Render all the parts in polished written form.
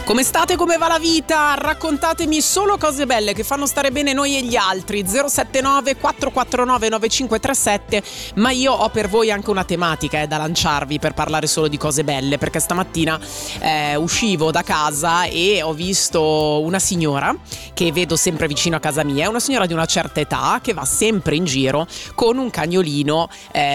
Come state? Come va la vita? Raccontatemi solo cose belle che fanno stare bene noi e gli altri. 079 449 9537. Ma io ho per voi anche una tematica da lanciarvi per parlare solo di cose belle, perché stamattina uscivo da casa e ho visto una signora che vedo sempre vicino a casa mia. È una signora di una certa età che va sempre in giro con un cagnolino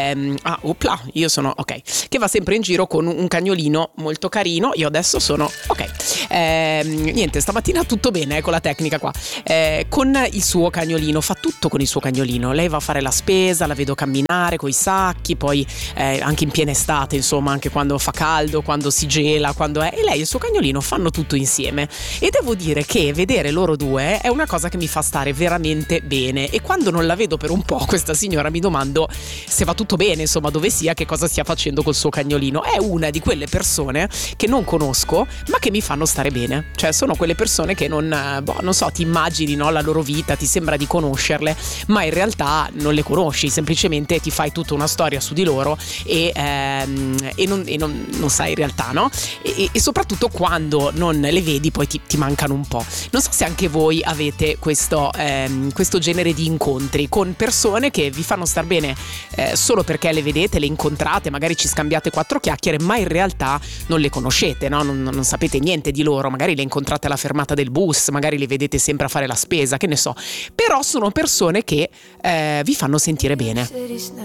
che va sempre in giro con un cagnolino molto carino. Io adesso sono niente, stamattina tutto bene con la tecnica qua, con il suo cagnolino, fa tutto con il suo cagnolino. Lei va a fare la spesa, la vedo camminare coi sacchi, poi anche in piena estate, insomma, anche quando fa caldo, quando si gela, e lei e il suo cagnolino fanno tutto insieme. E devo dire che vedere loro due è una cosa che mi fa stare veramente bene, e quando non la vedo per un po' questa signora mi domando se va tutto bene, insomma, dove sia, che cosa stia facendo col suo cagnolino. È una di quelle persone che non conosco ma che mi fanno stare bene, cioè sono quelle persone che non so, ti immagini, no, la loro vita, ti sembra di conoscerle, ma in realtà non le conosci, semplicemente ti fai tutta una storia su di loro e non sai in realtà, no? E soprattutto quando non le vedi poi ti mancano un po'. Non so se anche voi avete questo genere di incontri con persone che vi fanno star bene solo perché le vedete, le incontrate, magari ci scambiate quattro chiacchiere, ma in realtà non le conoscete, no? Non sapete niente di loro, magari le incontrate alla fermata del bus, magari le vedete sempre a fare la spesa, che ne so, però sono persone che vi fanno sentire bene.